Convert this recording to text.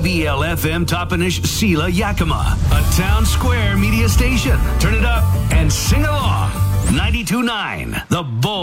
KBL-FM Toppenish Sela Yakima, a Town Square media station. Turn it up and sing along. 92.9, The Bull.